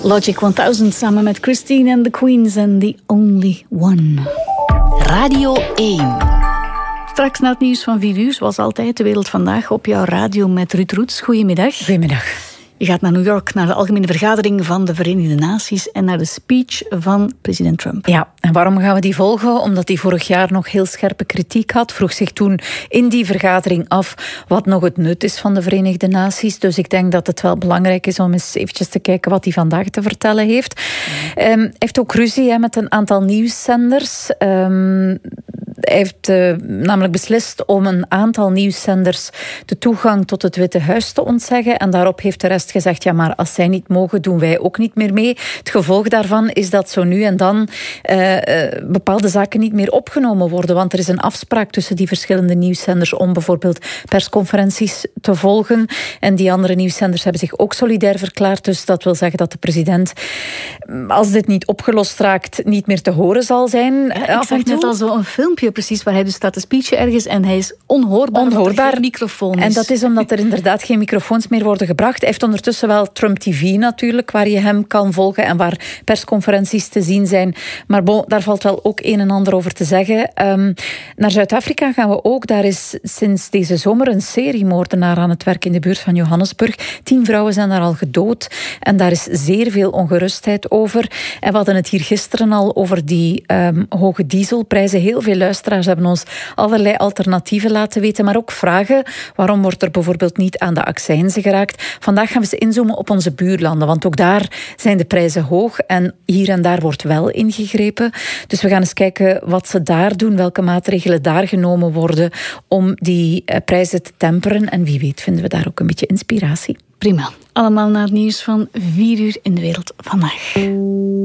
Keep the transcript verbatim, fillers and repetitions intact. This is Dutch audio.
Logic honderd samen met Christine and the Queens en The Only One. Radio één. Straks na het nieuws van vier uur, zoals altijd, De Wereld Vandaag op jouw radio met Ruud Roets. Goedemiddag. Goedemiddag. Je gaat naar New York, naar de Algemene Vergadering van de Verenigde Naties en naar de speech van president Trump. Ja, en waarom gaan we die volgen? Omdat hij vorig jaar nog heel scherpe kritiek had. Vroeg zich toen in die vergadering af wat nog het nut is van de Verenigde Naties. Dus ik denk dat het wel belangrijk is om eens eventjes te kijken wat hij vandaag te vertellen heeft. Mm. Um, hij heeft ook ruzie hè, met een aantal nieuwszenders. Um, Hij heeft uh, namelijk beslist om een aantal nieuwszenders de toegang tot het Witte Huis te ontzeggen. En daarop heeft de rest gezegd, ja, maar als zij niet mogen, doen wij ook niet meer mee. Het gevolg daarvan is dat zo nu en dan uh, uh, bepaalde zaken niet meer opgenomen worden. Want er is een afspraak tussen die verschillende nieuwszenders om bijvoorbeeld persconferenties te volgen. En die andere nieuwszenders hebben zich ook solidair verklaard. Dus dat wil zeggen dat de president, als dit niet opgelost raakt, niet meer te horen zal zijn. Ja, ik zag net al zo'n filmpje precies waar hij dus staat te speechen ergens en hij is onhoorbaar, onhoorbaar. Er geen microfoon is. En dat is omdat er inderdaad geen microfoons meer worden gebracht. Hij heeft ondertussen wel Trump T V natuurlijk, waar je hem kan volgen en waar persconferenties te zien zijn. Maar bon, daar valt wel ook een en ander over te zeggen. Um, naar Zuid-Afrika gaan we ook. Daar is sinds deze zomer een seriemoordenaar aan het werk in de buurt van Johannesburg. Tien vrouwen zijn daar al gedood. En daar is zeer veel ongerustheid over. En we hadden het hier gisteren al over die um, hoge dieselprijzen. Heel veel luisteraars hebben ons allerlei alternatieven laten weten, maar ook vragen. Waarom wordt er bijvoorbeeld niet aan de accijnzen geraakt? Vandaag gaan we eens inzoomen op onze buurlanden, want ook daar zijn de prijzen hoog en hier en daar wordt wel ingegrepen. Dus we gaan eens kijken wat ze daar doen, welke maatregelen daar genomen worden om die prijzen te temperen. En wie weet vinden we daar ook een beetje inspiratie. Prima. Allemaal na het nieuws van vier uur in De Wereld Vandaag.